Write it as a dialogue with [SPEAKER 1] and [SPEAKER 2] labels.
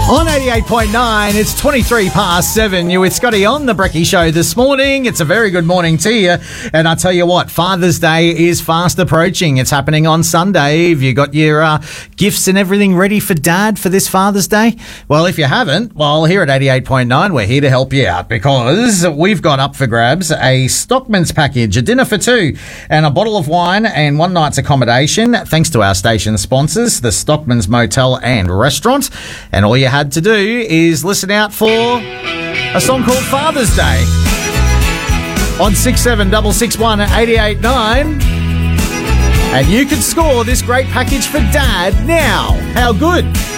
[SPEAKER 1] On 88.9, it's 23 past 7. You're with Scotty on the Brekkie Show this morning. It's a very good morning to you. And I tell you what, Father's Day is fast approaching. It's happening on Sunday. Have you got your gifts and everything ready for Dad for this Father's Day? Well, if you haven't, well, here at 88.9, we're here to help you out because we've got up for grabs a Stockman's package, a dinner for two, and a bottle of wine and one night's accommodation, thanks to our station sponsors, the Stockman's Motel and Restaurant. And all you had to do is listen out for a song called Father's Day on 67661 889, and you could score this great package for Dad now. How good?